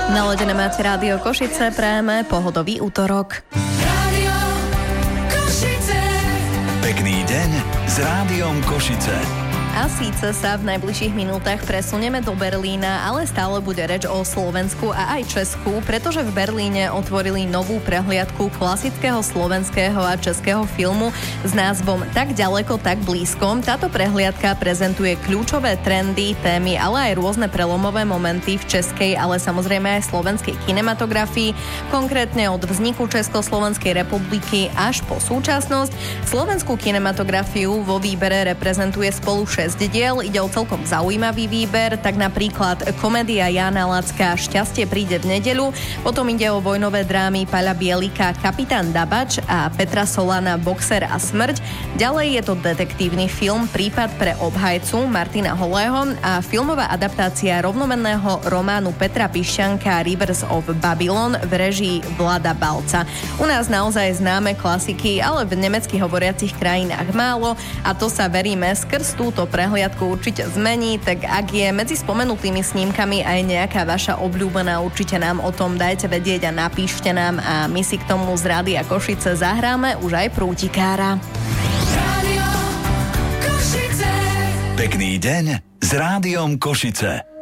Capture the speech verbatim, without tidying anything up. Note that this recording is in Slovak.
Naladené máte Rádio Košice, prajeme pohodový útorok. Rádio Košice. Pekný deň s Rádiom Košice. A síce sa v najbližších minútach presunieme do Berlína, ale stále bude reč o Slovensku a aj Česku, pretože v Berlíne otvorili novú prehliadku klasického slovenského a českého filmu s názvom Tak ďaleko, tak blízko. Táto prehliadka prezentuje kľúčové trendy, témy, ale aj rôzne prelomové momenty v českej, ale samozrejme aj slovenskej kinematografii, konkrétne od vzniku Československej republiky až po súčasnosť. Slovenskú kinematografiu vo výbere reprezentuje spolu šesť diel, ide o celkom zaujímavý výber, tak napríklad komédia Jána Lacka Šťastie príde v nedeľu, potom ide o vojnové drámy Paľa Bielika Kapitán Dabač a Petra Solana Boxer a smrť. Ďalej je to detektívny film Prípad pre obhajcu Martina Holého a filmová adaptácia rovnomenného románu Petra Pišťanka Rivers of Babylon v režii Vlada Balca. U nás naozaj známe klasiky, ale v nemecky hovoriacich krajinách málo a to sa veríme skrz túto prehliadku určite zmení, tak ak je medzi spomenutými snímkami aj nejaká vaša obľúbená, určite nám o tom dajte vedieť a napíšte nám a my si k tomu z Rádia Košice zahráme už aj prútikára. Rádio Košice. Pekný deň s Rádiom Košice.